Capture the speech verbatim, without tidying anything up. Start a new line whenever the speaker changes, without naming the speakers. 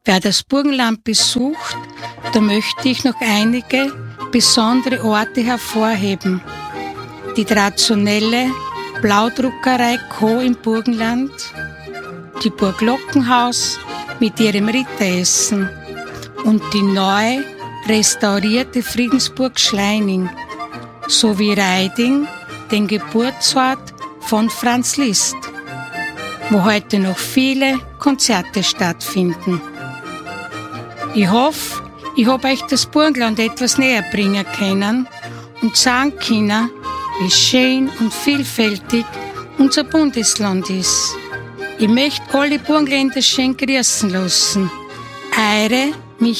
Wer das Burgenland besucht, da möchte ich noch einige besondere Orte hervorheben. Die traditionelle Blaudruckerei Co. im Burgenland, die Burg Lockenhaus mit ihrem Ritteressen und die neu restaurierte Friedensburg Schleining sowie Reiding, den Geburtsort von Franz Liszt, wo heute noch viele Konzerte stattfinden. Ich hoffe, ich habe euch das Burgenland etwas näher bringen können und sagen können, wie schön und vielfältig unser Bundesland ist. Ich möchte alle Burgenländer schön grüßen lassen. Eure